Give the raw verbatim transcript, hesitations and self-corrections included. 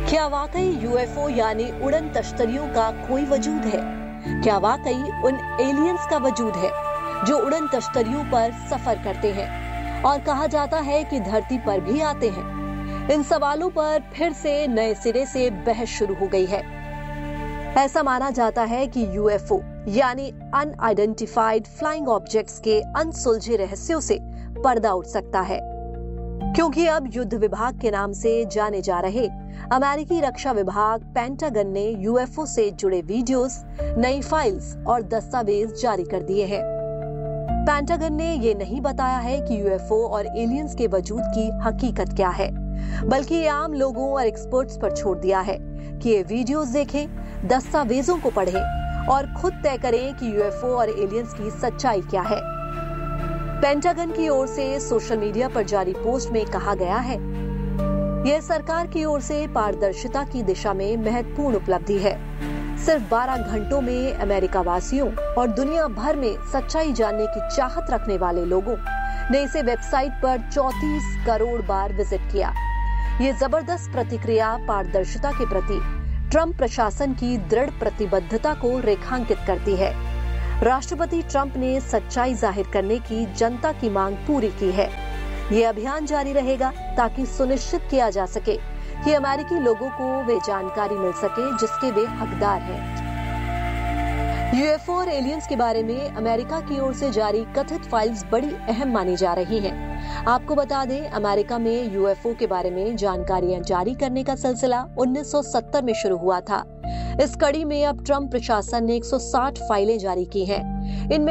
क्या वाकई यूएफओ यानी उड़न तश्तरियों का कोई वजूद है? क्या वाकई उन एलियंस का वजूद है जो उड़न तश्तरियों पर सफर करते हैं और कहा जाता है कि धरती पर भी आते हैं? इन सवालों पर फिर से नए सिरे से बहस शुरू हो गई है। ऐसा माना जाता है कि यूएफओ यानी अनआइडेंटिफाइड फ्लाइंग ऑब्जेक्ट्स के अनसुलझे रहस्यों से पर्दा उठ सकता है, क्योंकि अब युद्ध विभाग के नाम से जाने जा रहे अमेरिकी रक्षा विभाग पेंटागन ने यूएफओ से जुड़े वीडियोस, नई फाइल्स और दस्तावेज जारी कर दिए हैं। पेंटागन ने ये नहीं बताया है कि यूएफओ और एलियंस के वजूद की हकीकत क्या है, बल्कि ये आम लोगों और एक्सपर्ट्स पर छोड़ दिया है कि ये वीडियोस देखें, दस्तावेजों को पढ़ें और खुद तय करें कि यूएफओ और एलियंस की सच्चाई क्या है। पेंटागन की ओर से सोशल मीडिया पर जारी पोस्ट में कहा गया है, यह सरकार की ओर से पारदर्शिता की दिशा में महत्वपूर्ण उपलब्धि है। सिर्फ बारह घंटों में अमेरिका वासियों और दुनिया भर में सच्चाई जानने की चाहत रखने वाले लोगों ने इसे वेबसाइट पर चौंतीस करोड़ बार विजिट किया। ये जबरदस्त प्रतिक्रिया पारदर्शिता के प्रति ट्रंप प्रशासन की दृढ़ प्रतिबद्धता को रेखांकित करती है। राष्ट्रपति ट्रंप ने सच्चाई जाहिर करने की जनता की मांग पूरी की है। ये अभियान जारी रहेगा ताकि सुनिश्चित किया जा सके कि अमेरिकी लोगों को वे जानकारी मिल सके जिसके वे हकदार हैं। यूएफओ और एलियंस के बारे में अमेरिका की ओर से जारी कथित फाइल्स बड़ी अहम मानी जा रही हैं। आपको बता दें, अमेरिका में यूएफओ के बारे में जानकारियां जारी करने का सिलसिला उन्नीस सौ सत्तर में शुरू हुआ था। इस कड़ी में अब ट्रंप प्रशासन ने एक सौ साठ फाइलें जारी की हैं। इनमें